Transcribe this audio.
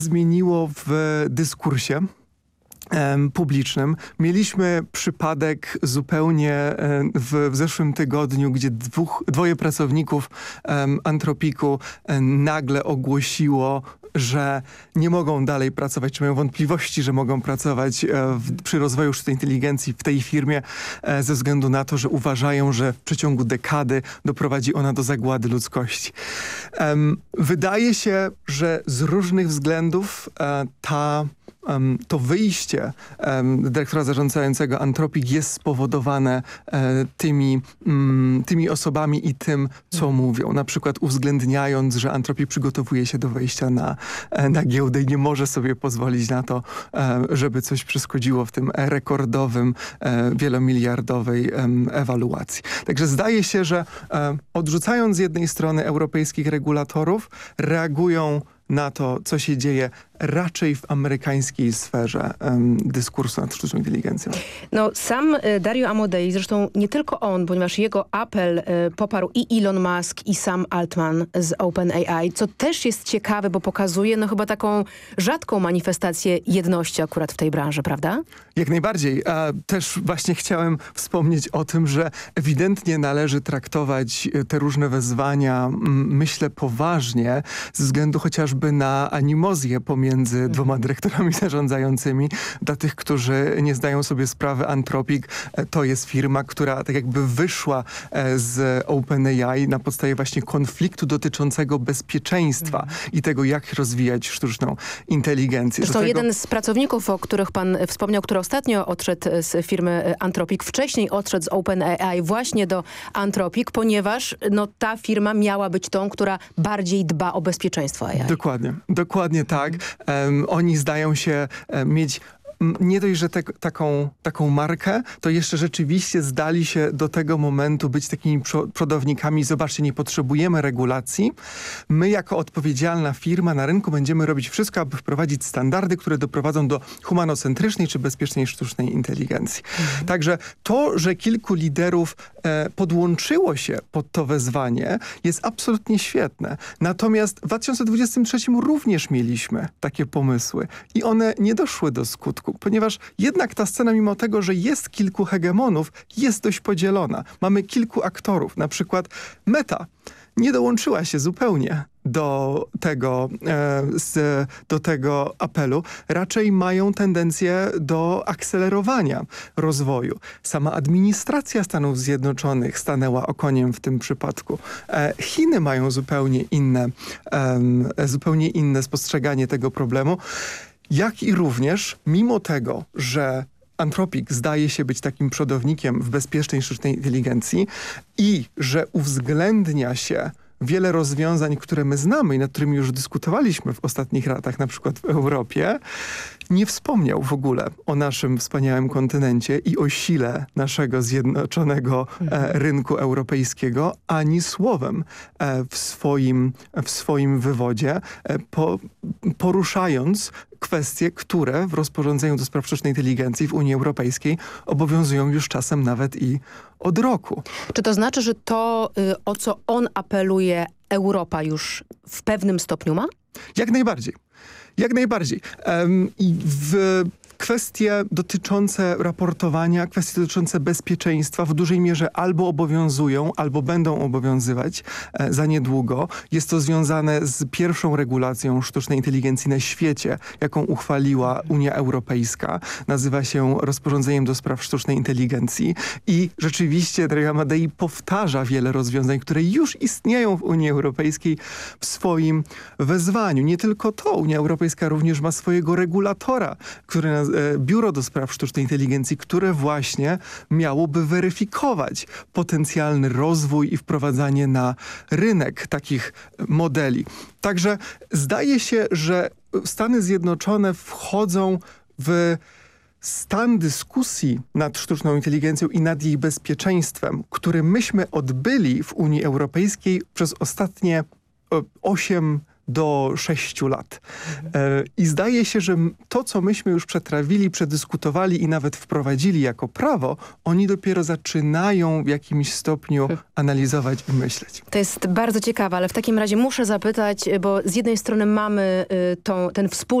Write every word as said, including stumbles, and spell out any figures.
zmieniło w dyskursie publicznym. Mieliśmy przypadek zupełnie w, w zeszłym tygodniu, gdzie dwóch, dwoje pracowników um, Anthropicu um, nagle ogłosiło, że nie mogą dalej pracować, czy mają wątpliwości, że mogą pracować e, w, przy rozwoju sztucznej inteligencji w tej firmie e, ze względu na to, że uważają, że w przeciągu dekady doprowadzi ona do zagłady ludzkości. Um, wydaje się, że z różnych względów e, ta Um, to wyjście um, dyrektora zarządzającego Anthropic jest spowodowane e, tymi, mm, tymi osobami i tym, co mówią. Na przykład uwzględniając, że Anthropic przygotowuje się do wejścia na, e, na giełdę i nie może sobie pozwolić na to, e, żeby coś przeszkodziło w tym rekordowym, e, wielomiliardowej e, ewaluacji. Także zdaje się, że e, odrzucając z jednej strony europejskich regulatorów, reagują na to, co się dzieje raczej w amerykańskiej sferze um, dyskursu nad sztuczną inteligencją. No sam y, Dario Amodei, zresztą nie tylko on, ponieważ jego apel y, poparł i Elon Musk, i Sam Altman z OpenAI, co też jest ciekawe, bo pokazuje no chyba taką rzadką manifestację jedności akurat w tej branży, prawda? Jak najbardziej. A też właśnie chciałem wspomnieć o tym, że ewidentnie należy traktować te różne wezwania, myślę, poważnie, ze względu chociażby na animozję pomiędzy między dwoma dyrektorami zarządzającymi. Dla tych, którzy nie zdają sobie sprawy, Anthropic to jest firma, która tak jakby wyszła z OpenAI na podstawie właśnie konfliktu dotyczącego bezpieczeństwa mm. i tego, jak rozwijać sztuczną inteligencję. Zresztą tego... jeden z pracowników, o których pan wspomniał, który ostatnio odszedł z firmy Anthropic, wcześniej odszedł z OpenAI właśnie do Anthropic, ponieważ no, ta firma miała być tą, która bardziej dba o bezpieczeństwo A I. Dokładnie, dokładnie tak. Um, oni zdają się um, mieć nie dość, że te, taką, taką markę, to jeszcze rzeczywiście zdali się do tego momentu być takimi przodownikami. Zobaczcie, nie potrzebujemy regulacji. My jako odpowiedzialna firma na rynku będziemy robić wszystko, aby wprowadzić standardy, które doprowadzą do humanocentrycznej czy bezpiecznej sztucznej inteligencji. Mhm. Także to, że kilku liderów e, podłączyło się pod to wezwanie, jest absolutnie świetne. Natomiast w dwa tysiące dwudziestym trzecim również mieliśmy takie pomysły i one nie doszły do skutku, ponieważ jednak ta scena, mimo tego, że jest kilku hegemonów, jest dość podzielona. Mamy kilku aktorów, na przykład Meta nie dołączyła się zupełnie do tego, e, z, do tego apelu. Raczej mają tendencję do akcelerowania rozwoju. Sama administracja Stanów Zjednoczonych stanęła okoniem w tym przypadku. E, Chiny mają zupełnie inne, e, zupełnie inne spostrzeganie tego problemu. Jak i również, mimo tego, że Anthropic zdaje się być takim przodownikiem w bezpiecznej sztucznej inteligencji i że uwzględnia się wiele rozwiązań, które my znamy i nad którymi już dyskutowaliśmy w ostatnich latach, na przykład w Europie, nie wspomniał w ogóle o naszym wspaniałym kontynencie i o sile naszego zjednoczonego e, rynku europejskiego, ani słowem e, w, swoim, w swoim wywodzie, e, po, poruszając kwestie, które w rozporządzeniu do spraw sztucznej inteligencji w Unii Europejskiej obowiązują już czasem nawet i od roku. Czy to znaczy, że to, y, o co on apeluje, Europa już w pewnym stopniu ma? Jak najbardziej. Jak najbardziej. Um, I w kwestie dotyczące raportowania, kwestie dotyczące bezpieczeństwa w dużej mierze albo obowiązują, albo będą obowiązywać e, za niedługo. Jest to związane z pierwszą regulacją sztucznej inteligencji na świecie, jaką uchwaliła Unia Europejska. Nazywa się rozporządzeniem do spraw sztucznej inteligencji i rzeczywiście Dario Amodei powtarza wiele rozwiązań, które już istnieją w Unii Europejskiej w swoim wezwaniu. Nie tylko to, Unia Europejska również ma swojego regulatora, który nazywa Biuro do Spraw Sztucznej Inteligencji, które właśnie miałoby weryfikować potencjalny rozwój i wprowadzanie na rynek takich modeli. Także zdaje się, że Stany Zjednoczone wchodzą w stan dyskusji nad sztuczną inteligencją i nad jej bezpieczeństwem, który myśmy odbyli w Unii Europejskiej przez ostatnie osiem do sześciu lat. E, I zdaje się, że to, co myśmy już przetrawili, przedyskutowali i nawet wprowadzili jako prawo, oni dopiero zaczynają w jakimś stopniu analizować i myśleć. To jest bardzo ciekawe, ale w takim razie muszę zapytać, bo z jednej strony mamy y, tą, ten wspólny